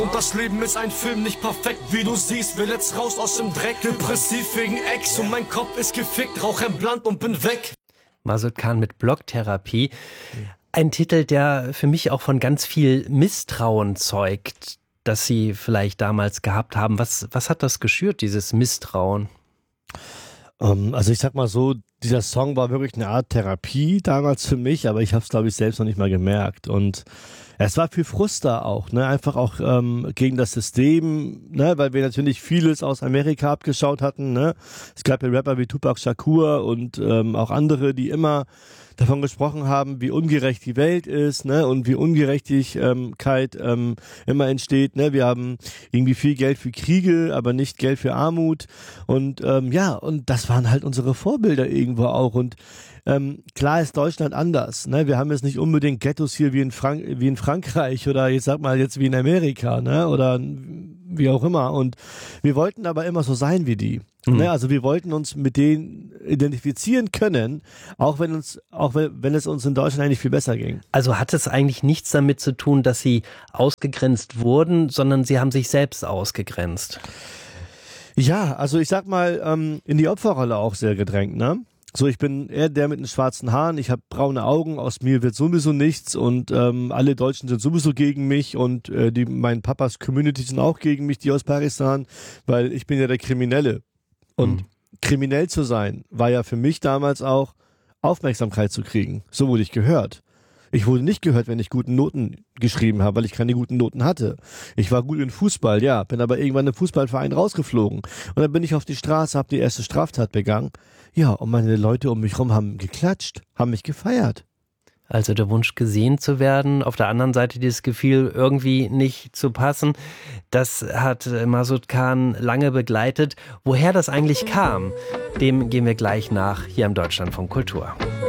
Und das Leben ist ein Film, nicht perfekt, wie du siehst. Will jetzt raus aus dem Dreck, depressiv wegen Ex. Und mein Kopf ist gefickt, rauch ein Blunt und bin weg. Masud Khan mit Blocktherapie. Ein Titel, der für mich auch von ganz viel Misstrauen zeugt, das Sie vielleicht damals gehabt haben. Was hat das geschürt, dieses Misstrauen? Also ich sag mal so, dieser Song war wirklich eine Art Therapie damals für mich, aber ich habe es, glaube ich, selbst noch nicht mal gemerkt. Und es war viel Frust da auch, ne? Einfach auch gegen das System, ne? Weil wir natürlich vieles aus Amerika abgeschaut hatten. Ne? Es gab ja Rapper wie Tupac Shakur und auch andere, die immer davon gesprochen haben, wie ungerecht die Welt ist, ne, und wie Ungerechtigkeit immer entsteht, ne. Wir haben irgendwie viel Geld für Kriege, aber nicht Geld für Armut und und das waren halt unsere Vorbilder irgendwo auch und klar ist Deutschland anders, ne. Wir haben jetzt nicht unbedingt Ghettos hier wie in Frankreich oder ich sag mal jetzt wie in Amerika, ne, oder wie auch immer und wir wollten aber immer so sein wie die. Ne, also wir wollten uns mit denen identifizieren können, auch wenn es uns in Deutschland eigentlich viel besser ging. Also hat es eigentlich nichts damit zu tun, dass Sie ausgegrenzt wurden, sondern Sie haben sich selbst ausgegrenzt? Ja, also ich sag mal, in die Opferrolle auch sehr gedrängt, ne? So, ich bin eher der mit den schwarzen Haaren, ich habe braune Augen, aus mir wird sowieso nichts und alle Deutschen sind sowieso gegen mich und mein Papas Community sind auch gegen mich, die aus Pakistan, weil ich bin ja der Kriminelle. Und kriminell zu sein, war ja für mich damals auch Aufmerksamkeit zu kriegen. So wurde ich gehört. Ich wurde nicht gehört, wenn ich gute Noten geschrieben habe, weil ich keine guten Noten hatte. Ich war gut in Fußball, ja, bin aber irgendwann im Fußballverein rausgeflogen. Und dann bin ich auf die Straße, habe die erste Straftat begangen. Ja, und meine Leute um mich rum haben geklatscht, haben mich gefeiert. Also der Wunsch, gesehen zu werden, auf der anderen Seite dieses Gefühl, irgendwie nicht zu passen, das hat Masud Khan lange begleitet. Woher das eigentlich kam, dem gehen wir gleich nach, hier im Deutschlandfunk Kultur.